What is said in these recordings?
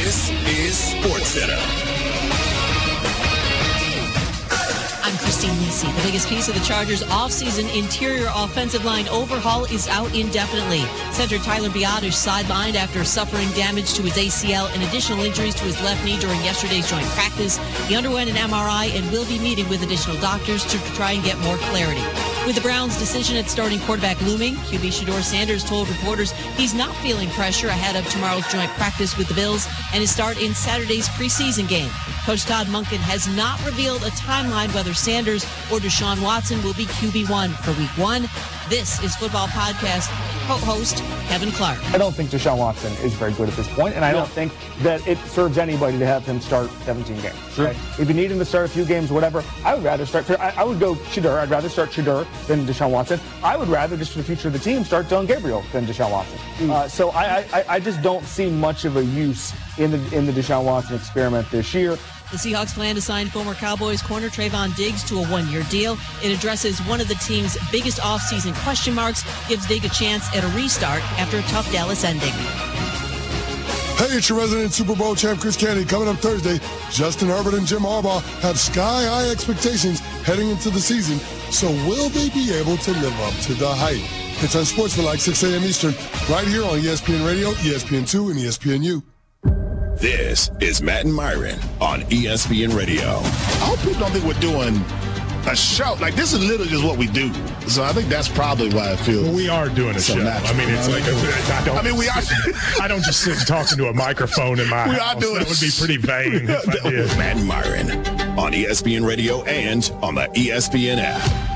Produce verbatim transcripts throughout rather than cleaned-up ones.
This is SportsCenter. I'm Christine Lisi. The biggest piece of the Chargers' offseason interior offensive line overhaul is out indefinitely. Center Tyler Biadasz sidelined after suffering damage to his A C L and additional injuries to his left knee during yesterday's joint practice. He underwent an M R I and will be meeting with additional doctors to try and get more clarity. With the Browns' decision at starting quarterback looming, Q B Shedeur Sanders told reporters he's not feeling pressure ahead of tomorrow's joint practice with the Bills and his start in Saturday's preseason game. Coach Todd Monken has not revealed a timeline whether Sanders or Deshaun Watson will be Q B one for week one. This is Football Podcast co-host Kevin Clark. I don't think Deshaun Watson is very good at this point, and I don't think that it serves anybody to have him start seventeen games. Sure. Right? If you need him to start a few games, whatever, I would rather start. I, I would go Shedeur. I'd rather start Shedeur than Deshaun Watson. I would rather, just for the future of the team, start Dylan Gabriel than Deshaun Watson. Mm. Uh, so I, I, I just don't see much of a use in the in the Deshaun Watson experiment this year. The Seahawks plan to sign former Cowboys corner Trayvon Diggs to a one-year deal. It addresses one of the team's biggest offseason question marks, gives Diggs a chance at a restart after a tough Dallas ending. Hey, it's your resident Super Bowl champ, Chris Canty. Coming up Thursday, Justin Herbert and Jim Harbaugh have sky-high expectations heading into the season. So will they be able to live up to the hype? It's on Sportsmanlike, six a.m. Eastern, right here on E S P N Radio, E S P N two, and E S P N U. This is Matt and Myron on E S P N Radio. I hope people don't think we're doing a show. Like, this is literally just what we do. So I think that's probably why I feel. Well, we are doing a so show. Natural. I mean, it's like, a, I don't. I mean, we are. I don't just sit talking to a microphone in my we house. Are doing that would be pretty vain if I did. Matt and Myron on E S P N Radio and on the E S P N app.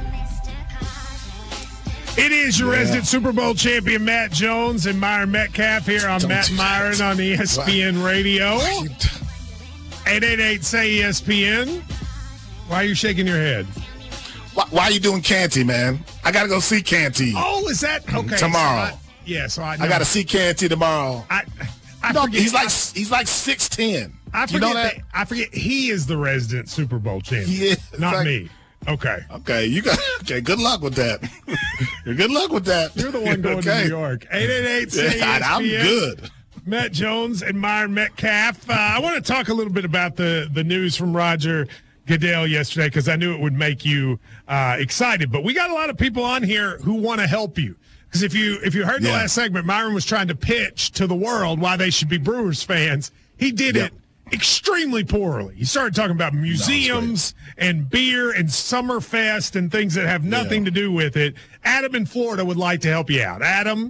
It is your yeah. resident Super Bowl champion, Matt Jones, and Myron Metcalf here on Don't Matt do Myron that. on E S P N Why? Radio. eight eight eight, say E S P N. Why are you shaking your head? Why, why are you doing Canty, man? I got to go see Canty. Oh, is that okay? Tomorrow. So I, yeah, so I, I got to see Canty tomorrow. I, I no, forget, he's like I, he's like six ten. I forget you know that? that, I forget he is the resident Super Bowl champion. He is. Not Like- me. Okay. Okay, you got okay. Good luck with that. Good luck with that. You're the one going okay. to New York. eight eight eight, say Yeah, I'm E S P N. good. Matt Jones and Myron Metcalf. Uh, I want to talk a little bit about the, the news from Roger Goodell yesterday because I knew it would make you uh, excited. But we got a lot of people on here who want to help you. Because if you if you heard the Yeah. last segment, Myron was trying to pitch to the world why they should be Brewers fans. He did Yep. it extremely poorly. He started talking about museums and beer and Summerfest and things that have nothing Yeah. to do with it. Adam in Florida would like to help you out. Adam?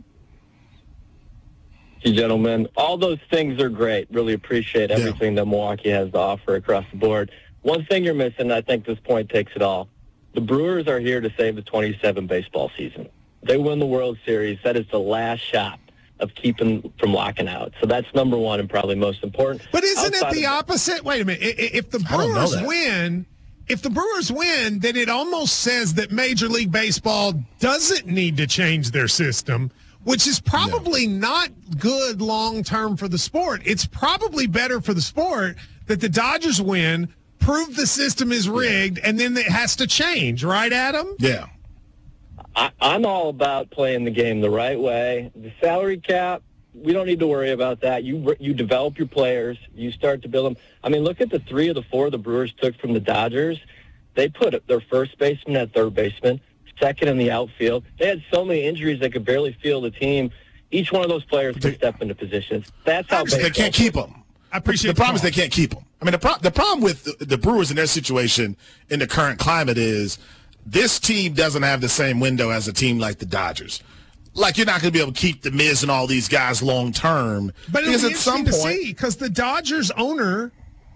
Hey, gentlemen. All those things are great. Really appreciate everything that Milwaukee has to offer across the board. One thing you're missing, I think this point takes it all. The Brewers are here to save the twenty-seven baseball season. They win the World Series. That is the last shot of keeping from locking out. So that's number one and probably most important. But isn't Outside it the of- opposite? Wait a minute. I- i- If the I don't know Brewers that. win, if the Brewers win, then it almost says that Major League Baseball doesn't need to change their system, which is probably not good long-term for the sport. It's probably better for the sport that the Dodgers win, prove the system is rigged, and then it has to change. Right, Adam? Yeah. I, I'm all about playing the game the right way. The salary cap, we don't need to worry about that. You you develop your players. You start to build them. I mean, look at the three of the four the Brewers took from the Dodgers. They put their first baseman at third baseman, second in the outfield. They had so many injuries they could barely field the team. Each one of those players could step into positions. That's how They can't keep them. I appreciate the problem the is they can't keep them. I mean, the, pro- the problem with the, the Brewers in their situation in the current climate is this team doesn't have the same window as a team like the Dodgers. Like, you're not going to be able to keep the Miz and all these guys long term. But it'll because be at some interesting point, to see because the Dodgers owner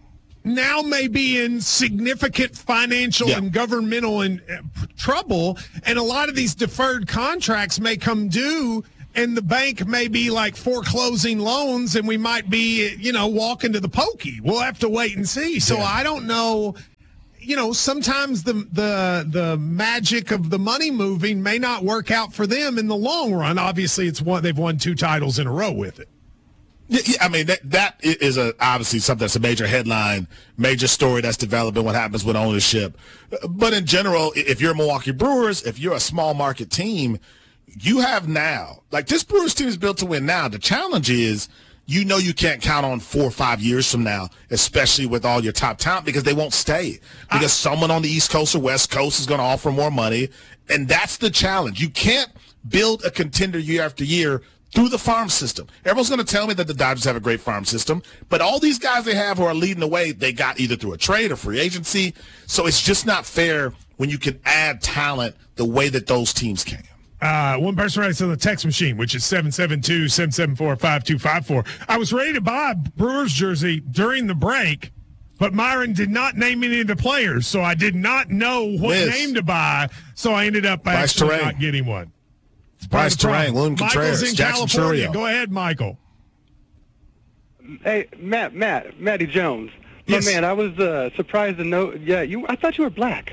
now may be in significant financial Yeah. and governmental in, uh, trouble, and a lot of these deferred contracts may come due, and the bank may be like foreclosing loans, and we might be, you know, walking to the pokey. We'll have to wait and see. So Yeah. I don't know. You know, sometimes the the the magic of the money moving may not work out for them in the long run. Obviously, it's one they've won two titles in a row with it. Yeah, yeah, I mean, that that is a, obviously something that's a major headline, major story that's developing what happens with ownership. But in general, if you're Milwaukee Brewers, if you're a small market team, you have now, like this Brewers team is built to win now. The challenge is you know you can't count on four or five years from now, especially with all your top talent, because they won't stay. Because I, someone on the East Coast or West Coast is going to offer more money, and that's the challenge. You can't build a contender year after year through the farm system. Everyone's going to tell me that the Dodgers have a great farm system, but all these guys they have who are leading the way, they got either through a trade or free agency, so it's just not fair when you can add talent the way that those teams can. Uh, one person writes on the text machine, which is seven seven two, seven seven four, five two five four. I was ready to buy a Brewers jersey during the break, but Myron did not name any of the players, so I did not know what Liz. name to buy, so I ended up Bryce actually Terang. not getting one. Bryce Terang, William Contreras, Michael's in Jackson California. Chourio. Go ahead, Michael. Hey, Matt, Matt, Matty Jones. Yes. My man, I was uh, surprised to know. Yeah, you. I thought you were black.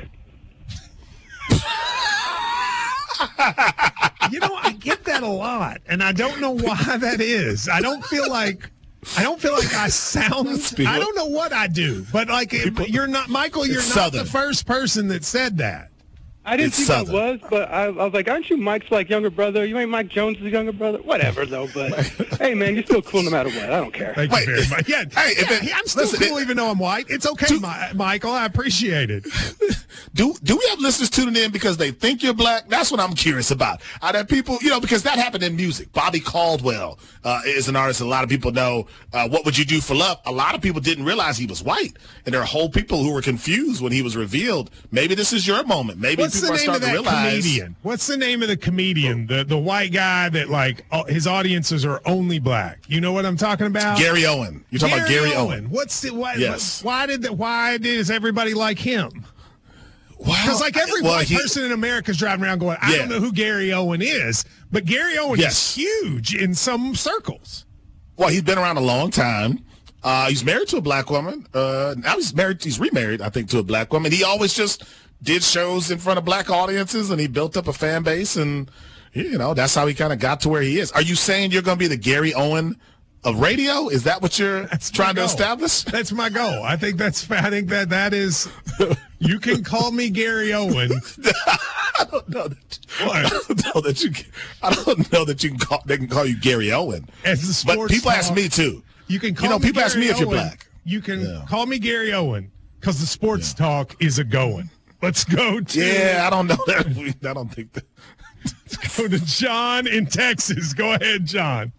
You know, I get that a lot, and I don't know why that is. I don't feel like I don't feel like I sound. I don't know what I do, but like you're not, Michael. You're not Southern. the first person that said that. I didn't It's think Southern. I was, but I, I was like, aren't you Mike's like younger brother? You ain't Mike Jones' younger brother? Whatever, though. But hey, man, you're still cool no matter what. I don't care. Thank Wait, you very much. Yeah, hey, if yeah, it- I'm still listen, cool it- even though I'm white. It's okay, Do- Mi- Michael. I appreciate it. Do do we have listeners tuning in because they think you're black? That's what I'm curious about. Are there people, you know, because that happened in music. Bobby Caldwell uh, is an artist a lot of people know. Uh, What Would You Do for Love? A lot of people didn't realize he was white. And there are whole people who were confused when he was revealed. Maybe this is your moment. Maybe What's people the are name of starting to that realize. comedian? What's the name of the comedian? The the white guy that like uh, his audiences are only black. You know what I'm talking about? Gary Owen. You're talking about Gary Owen. What's the why? Yes. Why did the, why does everybody like him? Because Well, like every well, white he- person in America is driving around going, I Yeah. don't know who Gary Owen is, but Gary Owen Yes. is huge in some circles. Well, he's been around a long time. Uh, he's married to a black woman. Uh, now he's married. He's remarried, I think, to a black woman. He always just did shows in front of black audiences, and he built up a fan base, and you know that's how he kind of got to where he is. Are you saying you're going to be the Gary Owen of radio? Is that what you're That's my trying to goal. establish? That's my goal. I think that's. I think that that is. You can call me Gary Owen. I don't know that. What? I don't know that you. Can, I don't know that you can call. They can call you Gary Owen. As the But sports people ask talk, me too. You can call You know, me people ask Gary me if you're Owen. black. You can Yeah. call me Gary Owen because the sports talk is a going. Let's go to Yeah, I don't know that. I don't think that. let's go to John in Texas. Go ahead, John.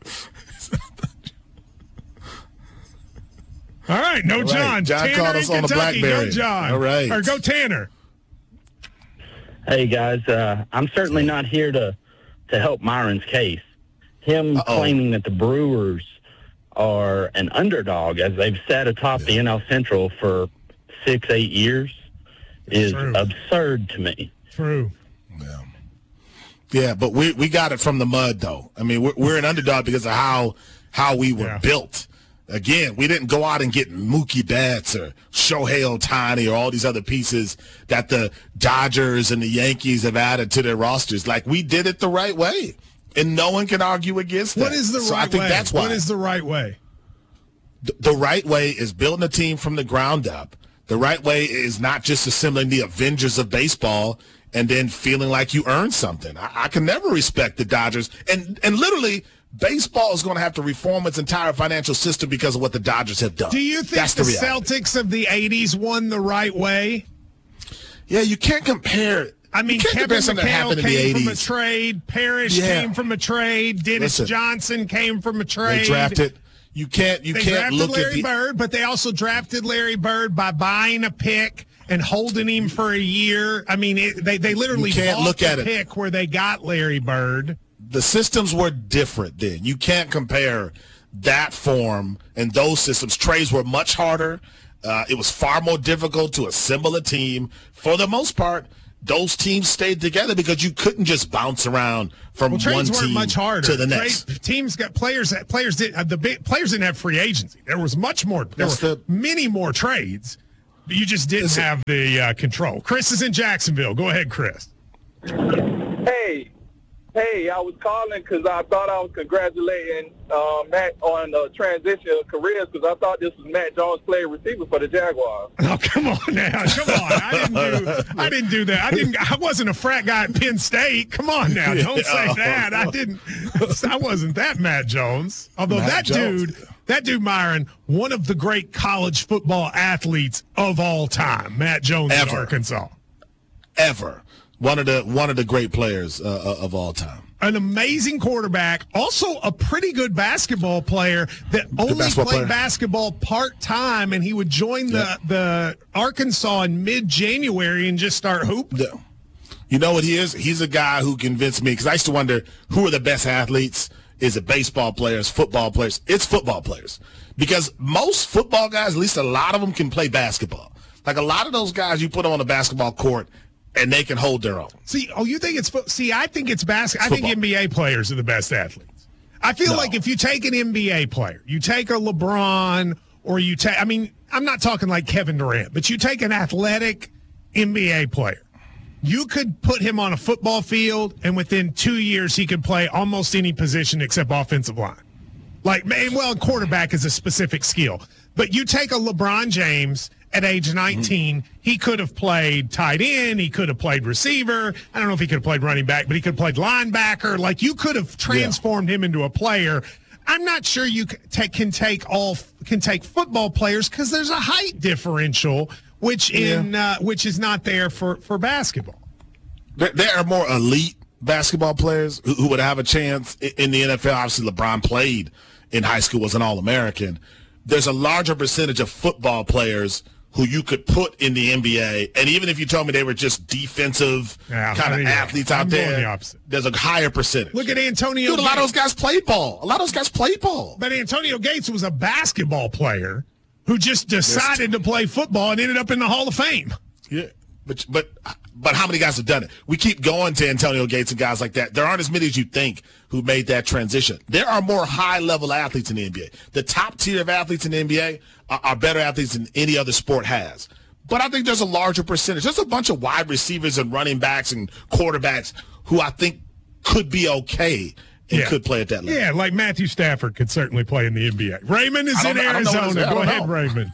All right, no right. John. John Tanner called in us on a Kentucky. BlackBerry. Go John. All right. Or go Tanner. Hey guys, uh, I'm certainly not here to, to help Myron's case. Him Uh-oh. claiming that the Brewers are an underdog as they've sat atop the N L Central for six, eight years is True. absurd to me. True. Yeah, yeah, but we we got it from the mud, though. I mean, we're, we're an underdog because of how how we were Yeah. built. Again, we didn't go out and get Mookie Betts or Shohei Ohtani or all these other pieces that the Dodgers and the Yankees have added to their rosters. Like, we did it the right way, and no one can argue against that. What is the so right I think way? that's why. What is the right way? The- the right way is building a team from the ground up. The right way is not just assembling the Avengers of baseball and then feeling like you earned something. I, I can never respect the Dodgers. And and literally, baseball is going to have to reform its entire financial system because of what the Dodgers have done. Do you think That's the, the reality. Celtics of the eighties won the right way? Yeah, you can't compare. I mean, you can't Kevin compare something that McHale happened in the came from a eighties. trade. Parrish Yeah. came from a trade. Dennis Listen, Johnson came from a trade. They drafted. You can't. You They can't drafted look Larry at the. Bird, but they also drafted Larry Bird by buying a pick and holding him for a year. I mean, it, they they literally You can't bought look the at it. pick where they got Larry Bird. The systems were different then. You can't compare that form and those systems. Trades were much harder. Uh, it was far more difficult to assemble a team. For the most part, those teams stayed together because you couldn't just bounce around from Well, one trades weren't team much harder. to the Trade- next. teams got players. That players did uh, the big, players didn't have free agency. There was much more. There That's were the- many more trades. But you just didn't Listen. have the uh, control. Chris is in Jacksonville. Go ahead, Chris. Hey, hey, Hey, I was calling because I thought I was congratulating uh, Matt on the transition of careers because I thought this was Matt Jones playing receiver for the Jaguars. Oh, come on now. Come on. I didn't do I didn't do that. I didn't I wasn't a frat guy at Penn State. Come on now. Don't say that. I didn't I wasn't that Matt Jones. Although Matt that Jones. dude That dude, Myron, one of the great college football athletes of all time, Matt Jones of Arkansas. Ever. One of the one of the great players uh, of all time. An amazing quarterback, also a pretty good basketball player that only basketball played player. basketball part-time, and he would join the, yep. the Arkansas in mid-January and just start hooping. Yeah. You know what he is? He's a guy who convinced me, because I used to wonder, who are the best athletes? Is it baseball players, football players? It's football players. Because most football guys, at least a lot of them, can play basketball. Like a lot of those guys, you put them on a basketball court, and they can hold their own. See, oh, you think it's – see, I think it's basketball. I think N B A players are the best athletes. I feel no. like if you take an N B A player, you take a LeBron or you take – I mean, I'm not talking like Kevin Durant, but you take an athletic N B A player. You could put him on a football field, and within two years he could play almost any position except offensive line. Like, well, quarterback is a specific skill. But you take a LeBron James – at age nineteen, mm-hmm. he could have played tight end. He could have played receiver. I don't know if he could have played running back, but he could have played linebacker. Like, you could have transformed yeah. him into a player. I'm not sure you can take, can take all can take football players because there's a height differential, which in yeah. uh, which is not there for, for basketball. There, there are more elite basketball players who, who would have a chance in the N F L. Obviously, LeBron played in high school, was an All-American. There's a larger percentage of football players who you could put in the N B A, and even if you told me they were just defensive yeah, kind of athletes out I'm there, the there's a higher percentage. Look at Antonio Dude, a lot of those guys played ball. A lot of those guys played ball. But Antonio Gates was a basketball player who just decided to play football and ended up in the Hall of Fame. Yeah, but but but how many guys have done it? We keep going to Antonio Gates and guys like that. There aren't as many as you think who made that transition. There are more high-level athletes in the N B A. The top tier of athletes in the N B A are, are better athletes than any other sport has. But I think there's a larger percentage. There's a bunch of wide receivers and running backs and quarterbacks who I think could be okay and yeah. could play at that level. Yeah, like Matthew Stafford could certainly play in the N B A. Raymond is in know, Arizona. Go ahead, know. Raymond.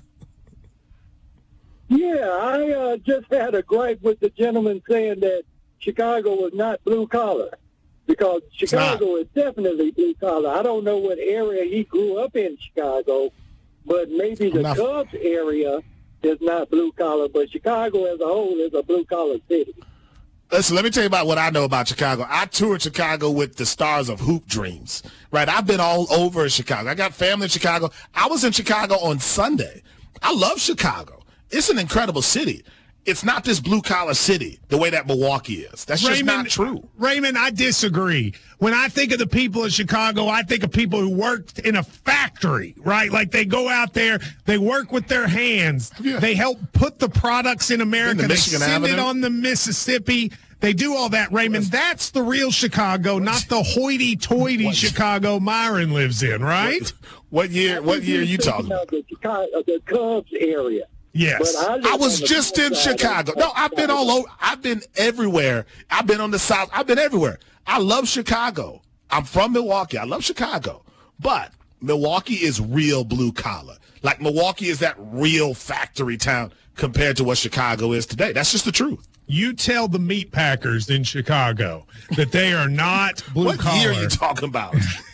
Yeah, I uh, just had a gripe with the gentleman saying that Chicago was not blue-collar, because Chicago is definitely blue-collar. I don't know what area he grew up in Chicago, but maybe the Cubs area is not blue-collar, but Chicago as a whole is a blue-collar city. Listen, let me tell you about what I know about Chicago. I toured Chicago with the Stars of Hoop Dreams, right? I've been all over Chicago. I got family in Chicago. I was in Chicago on Sunday. I love Chicago. It's an incredible city. It's not this blue-collar city the way that Milwaukee is. That's just Raymond, not true. Raymond, I disagree. When I think of the people in Chicago, I think of people who worked in a factory, right? Like they go out there, they work with their hands. Yeah. They help put the products in America. In the they send Avenue. It on the Mississippi. They do all that, Raymond. That's the real Chicago, not the hoity-toity what? Chicago Myron lives in, right? What, what year What year are you talking about? The, Chicago, the Cubs area. Yes. I, I was just in Chicago. No, I've been all over. I've been everywhere. I've been on the South. I've been everywhere. I love Chicago. I'm from Milwaukee. I love Chicago. But Milwaukee is real blue collar. Like Milwaukee is that real factory town compared to what Chicago is today. That's just the truth. You tell the meat packers in Chicago that they are not blue what collar. What year are you talking about?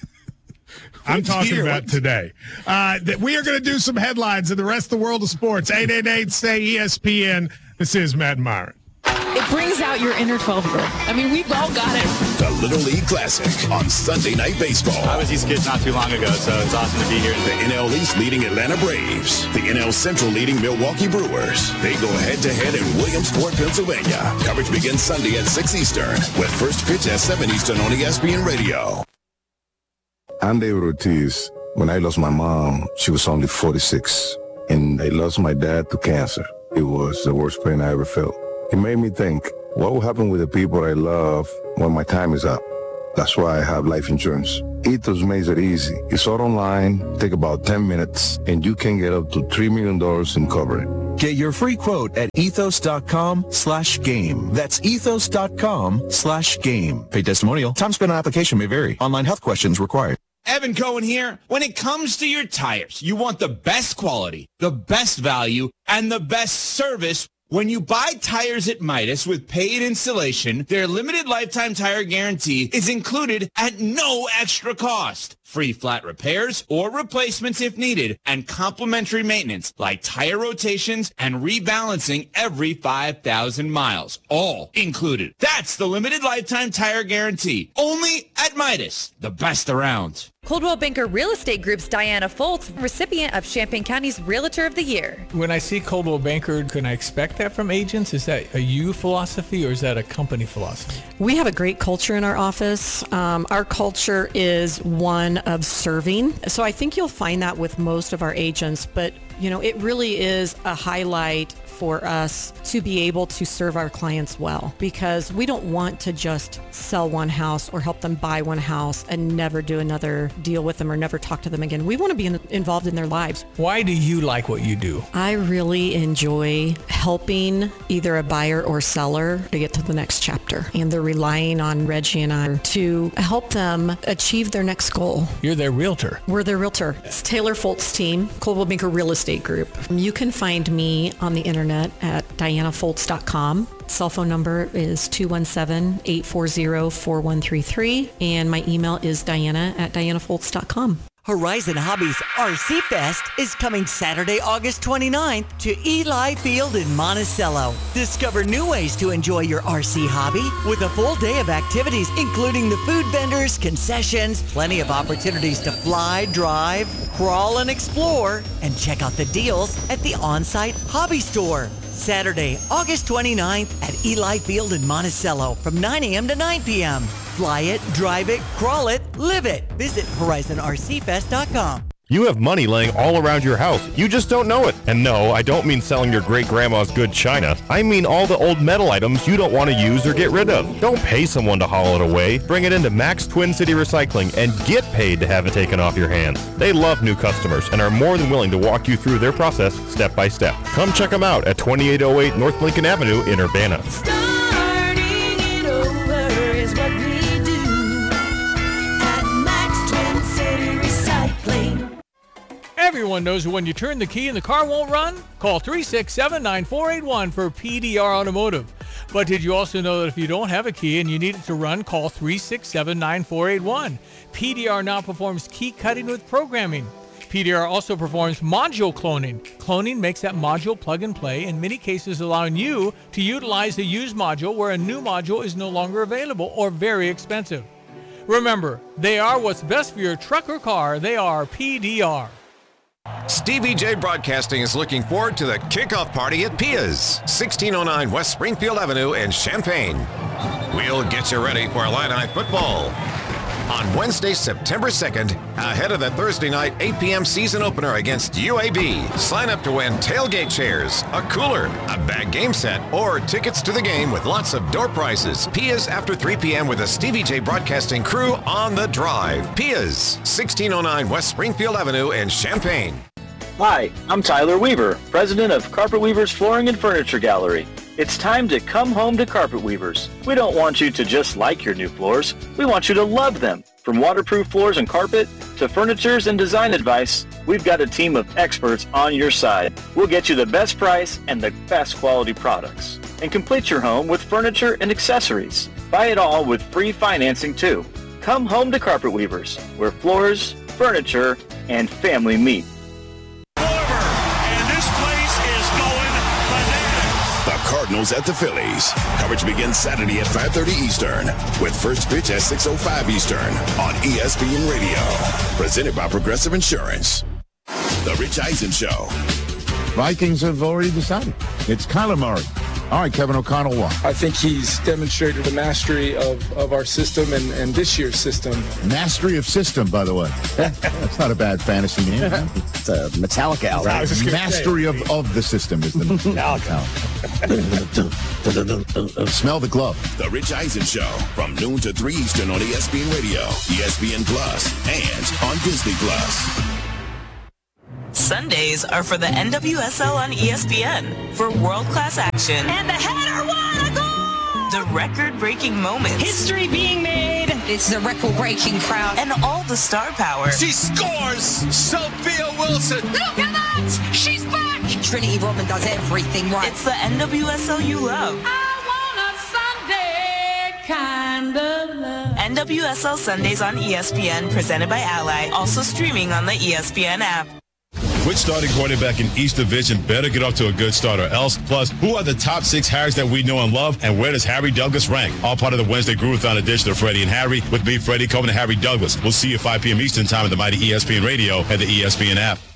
I'm talking about today. Uh, that we are going to do some headlines in the rest of the world of sports. eight eight eight, S A Y, E S P N. This is Matt and Myron. It brings out your inner twelve-year-old. I mean, we've all got it. The Little League Classic on Sunday Night Baseball. I was these kids not too long ago, so it's awesome to be here. The N L East leading Atlanta Braves. The N L Central leading Milwaukee Brewers. They go head-to-head in Williamsport, Pennsylvania. Coverage begins Sunday at six Eastern, with first pitch at seven Eastern on E S P N Radio. I'm David Ortiz. When I lost my mom, she was only forty-six, and I lost my dad to cancer. It was the worst pain I ever felt. It made me think, what will happen with the people I love when my time is up? That's why I have life insurance. Ethos makes it easy. It's all online, take about ten minutes, and you can get up to three million dollars in coverage. Get your free quote at ethos.com slash game. That's ethos.com slash game. Paid testimonial. Time spent on application may vary. Online health questions required. Evan Cohen here. When it comes to your tires, you want the best quality, the best value, and the best service. When you buy tires at Midas with paid installation, their limited lifetime tire guarantee is included at no extra cost. Free flat repairs or replacements if needed, and complimentary maintenance like tire rotations and rebalancing every five thousand miles. All included. That's the limited lifetime tire guarantee. Only at Midas, the best around. Coldwell Banker Real Estate Group's Diana Foltz, recipient of Champaign County's Realtor of the Year. When I see Coldwell Banker, can I expect that from agents? Is that a you philosophy or is that a company philosophy? We have a great culture in our office. Um, our culture is one of serving. So I think you'll find that with most of our agents, but you know, it really is a highlight for us to be able to serve our clients well, because we don't want to just sell one house or help them buy one house and never do another deal with them or never talk to them again. We want to be in, involved in their lives. Why do you like what you do? I really enjoy helping either a buyer or seller to get to the next chapter, and they're relying on Reggie and I to help them achieve their next goal. You're their realtor. We're their realtor. It's Taylor Foltz team, Coldwell Banker Real Estate Group. You can find me on the internet at diana foltz dot com. Cell phone number is two one seven, eight four zero, four one three three, and my email is diana at diana foltz dot com. Horizon Hobbies R C Fest is coming Saturday, August twenty-ninth to Eli Field in Monticello. Discover new ways to enjoy your R C hobby with a full day of activities, including the food vendors, concessions, plenty of opportunities to fly, drive, crawl, and explore, and check out the deals at the on-site hobby store. Saturday, August twenty-ninth at Eli Field in Monticello from nine a.m. to nine p.m. Fly it, drive it, crawl it, live it. Visit horizon r c fest dot com. You have money laying all around your house. You just don't know it. And no, I don't mean selling your great-grandma's good china. I mean all the old metal items you don't want to use or get rid of. Don't pay someone to haul it away. Bring it into Max Twin City Recycling and get paid to have it taken off your hands. They love new customers and are more than willing to walk you through their process step by step. Come check them out at twenty-eight oh eight North Lincoln Avenue in Urbana. Everyone knows that when you turn the key and the car won't run, call three six seven, nine four eight one for P D R Automotive. But did you also know that if you don't have a key and you need it to run, call three six seven, nine four eight one. P D R now performs key cutting with programming. P D R also performs module cloning. Cloning makes that module plug and play, in many cases allowing you to utilize a used module where a new module is no longer available or very expensive. Remember, they are what's best for your truck or car. They are P D R. Stevie J Broadcasting is looking forward to the kickoff party at Pia's, sixteen oh nine West Springfield Avenue in Champaign. We'll get you ready for Illini football on Wednesday, September second, ahead of the Thursday night eight p.m. season opener against U A B. Sign up to win tailgate chairs, a cooler, a bag game set, or tickets to the game with lots of door prizes. Pia's after three p.m. with the Stevie J Broadcasting crew on the drive. Pia's, sixteen oh nine West Springfield Avenue in Champaign. Hi, I'm Tyler Weaver, president of Carpet Weavers Flooring and Furniture Gallery. It's time to come home to Carpet Weavers. We don't want you to just like your new floors. We want you to love them. From waterproof floors and carpet to furnitures and design advice, we've got a team of experts on your side. We'll get you the best price and the best quality products. And complete your home with furniture and accessories. Buy it all with free financing too. Come home to Carpet Weavers, where floors, furniture, and family meet. Cardinals at the Phillies. Coverage begins Saturday at five thirty Eastern with first pitch at six oh five Eastern on E S P N Radio. Presented by Progressive Insurance. The Rich Eisen Show. Vikings have already decided. It's Kyler Murray. All right, Kevin O'Connell, won. I think he's demonstrated a mastery of, of our system and, and this year's system. Mastery of system, by the way. That's not a bad fantasy name. It's a Metallica album. Right. Mastery of, of the system is the Metallica. Smell the glove. The Rich Eisen Show from noon to three Eastern on E S P N Radio, E S P N Plus, and on Disney Plus. Sundays are for the N W S L on E S P N for world-class action. And the header won a goal! The record-breaking moments. History being made. It's the record-breaking crowd. And all the star power. She scores! Sophia Wilson! Look at that! She's back! Trinity Rodman does everything right. It's the N W S L you love. I want a Sunday kind of love. N W S L Sundays on E S P N, presented by Ally. Also streaming on the E S P N app. Which starting quarterback in each division better get off to a good start or else? Plus, who are the top six Harrys that we know and love, and where does Harry Douglas rank? All part of the Wednesday Groovathon edition of Freddie and Harry with me, Freddie Coleman and Harry Douglas. We'll see you at five p.m. Eastern time at the mighty E S P N Radio and the E S P N app.